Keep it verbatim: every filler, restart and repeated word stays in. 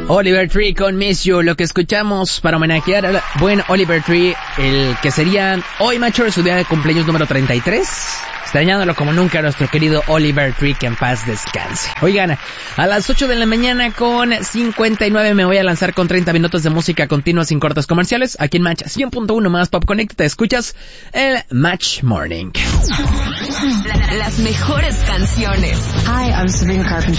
Oliver Tree con Miss You, lo que escuchamos para homenajear al buen Oliver Tree, el que sería hoy macho de su día de cumpleaños número treinta y tres, extrañándolo como nunca a nuestro querido Oliver Tree, que en paz descanse. Oigan, a las ocho de la mañana con cincuenta y nueve me voy a lanzar con treinta minutos de música continua sin cortes comerciales, aquí en Match cien punto uno más Pop Connect, te escuchas el Match Morning. Las mejores canciones. Hi, I'm Sabrina Carpenter.